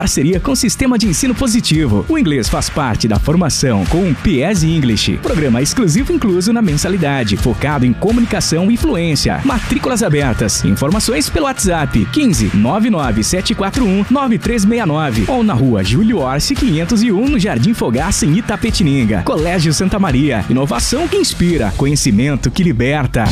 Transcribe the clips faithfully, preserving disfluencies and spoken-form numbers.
Parceria com o Sistema de Ensino Positivo. O inglês faz parte da formação com o P E S English, programa exclusivo incluso na mensalidade, focado em comunicação e fluência. Matrículas abertas. Informações pelo WhatsApp quinze nove nove sete quatro um nove três seis nove ou na rua Júlio Orsi quinhentos e um, no Jardim Fogaça, em Itapetininga. Colégio Santa Maria. Inovação que inspira, conhecimento que liberta.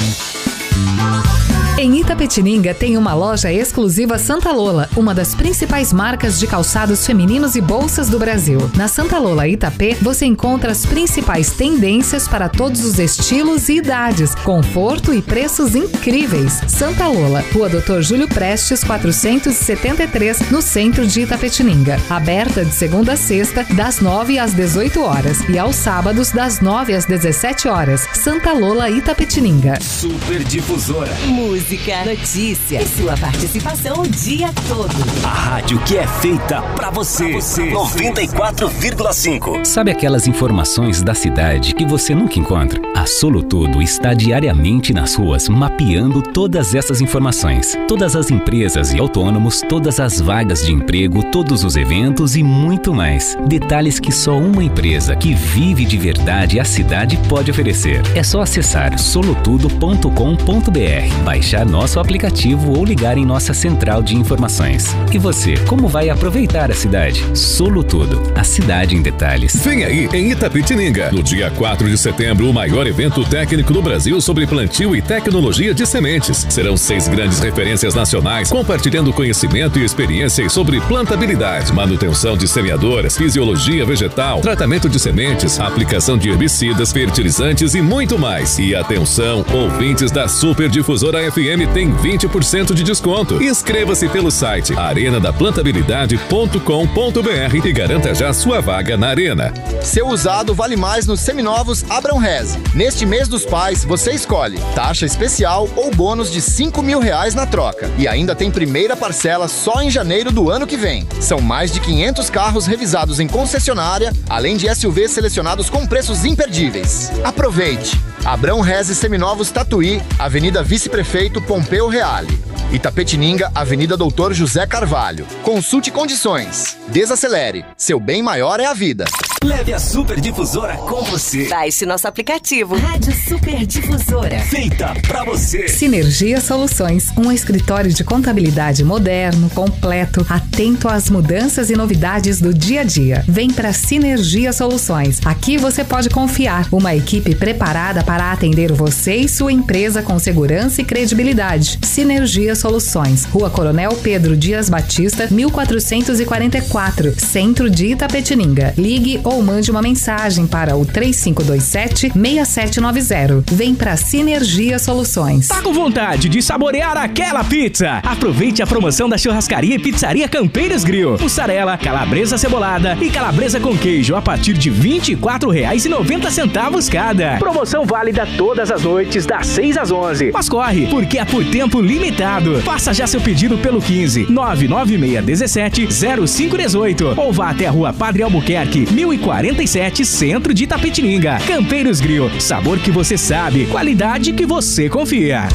Em Itapetininga tem uma loja exclusiva Santa Lola, uma das principais marcas de calçados femininos e bolsas do Brasil. Na Santa Lola Itapê, você encontra as principais tendências para todos os estilos e idades, conforto e preços incríveis. Santa Lola, Rua doutor Júlio Prestes, quatrocentos e setenta e três, no centro de Itapetininga. Aberta de segunda a sexta, das nove às dezoito horas e aos sábados, das nove às dezessete horas. Santa Lola Itapetininga. Super Difusora. Música, notícia e sua participação o dia todo. A rádio que é feita pra você. Pra você. noventa e quatro vírgula cinco. Sabe aquelas informações da cidade que você nunca encontra? A Solutudo está diariamente nas ruas mapeando todas essas informações. Todas as empresas e autônomos, todas as vagas de emprego, todos os eventos e muito mais. Detalhes que só uma empresa que vive de verdade a cidade pode oferecer. É só acessar solutudo ponto com ponto br, baixar nosso aplicativo ou ligar em nossa central de informações. E você, como vai aproveitar a cidade? Solutudo, a cidade em detalhes. Vem aí em Itapetininga, no dia quatro de setembro, o maior evento técnico do Brasil sobre plantio e tecnologia de sementes. Serão seis grandes referências nacionais compartilhando conhecimento e experiências sobre plantabilidade, manutenção de semeadoras, fisiologia vegetal, tratamento de sementes, aplicação de herbicidas, fertilizantes e muito mais. E atenção, ouvintes da Super Difusora F M tem vinte por cento de desconto. Inscreva-se pelo site arena da plantabilidade ponto com ponto br e garanta já sua vaga na Arena. Seu usado vale mais nos seminovos Abrão Reze. Neste mês dos pais, você escolhe taxa especial ou bônus de cinco mil reais na troca. E ainda tem primeira parcela só em janeiro do ano que vem. São mais de quinhentos carros revisados em concessionária, além de S U Vs selecionados com preços imperdíveis. Aproveite! Abrão Reze Seminovos Tatuí, Avenida Vice-Prefeito Pompeu Reale. Itapetininga, Avenida doutor José Carvalho. Consulte condições. Desacelere. Seu bem maior é a vida. Leve a Super Difusora com você. Baixe nosso aplicativo. Rádio Super Difusora. Feita pra você. Sinergia Soluções, um escritório de contabilidade moderno, completo, atento às mudanças e novidades do dia a dia. Vem pra Sinergia Soluções. Aqui você pode confiar. Uma equipe preparada para atender você e sua empresa com segurança e credibilidade. Sinergia Soluções. Rua Coronel Pedro Dias Batista, mil quatrocentos e quarenta e quatro, centro de Itapetininga. Ligue ou mande uma mensagem para o três cinco dois sete, seis sete nove zero. Vem pra Sinergia Soluções. Tá com vontade de saborear aquela pizza? Aproveite a promoção da Churrascaria e Pizzaria Campeiros Grill. Mussarela, calabresa cebolada e calabresa com queijo a partir de vinte e quatro reais e noventa centavos cada. Promoção válida todas as noites, das seis às onze. Mas corre, porque é por tempo limitado. Faça já seu pedido pelo quinze, nove nove seis um sete, zero cinco um oito ou vá até a Rua Padre Albuquerque, mil e quarenta e sete, centro de Itapetininga. Campeiros Grill, sabor que você sabe, qualidade que você confia.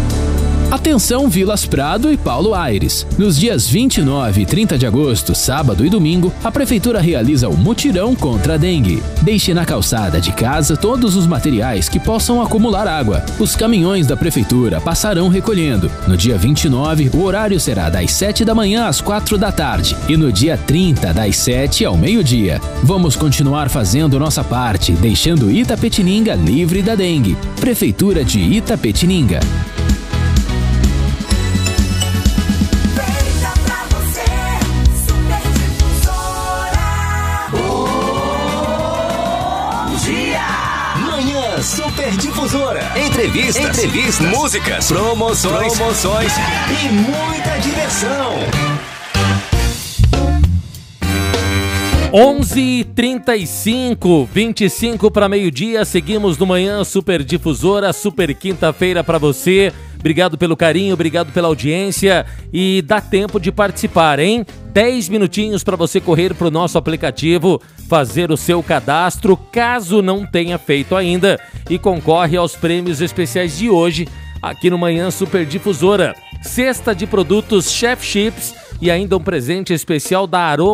Atenção Vilas Prado e Paulo Aires. Nos dias vinte e nove e trinta de agosto, sábado e domingo, a Prefeitura realiza o mutirão contra a dengue. Deixe na calçada de casa todos os materiais que possam acumular água. Os caminhões da Prefeitura passarão recolhendo. No dia vinte e nove, o horário será das sete da manhã às quatro da tarde e no dia trinta, das sete ao meio-dia. Vamos continuar fazendo nossa parte, deixando Itapetininga livre da dengue. Prefeitura de Itapetininga. Super Difusora. Entrevistas, Entrevistas, músicas, promoções, promoções e muita diversão. onze e trinta e cinco, vinte e cinco para meio-dia, seguimos no Manhã Super Difusora, super quinta-feira para você. Obrigado pelo carinho, obrigado pela audiência e dá tempo de participar, hein? dez minutinhos para você correr para o nosso aplicativo, fazer o seu cadastro, caso não tenha feito ainda, e concorre aos prêmios especiais de hoje, aqui no Manhã Super Difusora. Cesta de produtos Chef Chips e ainda um presente especial da Aroma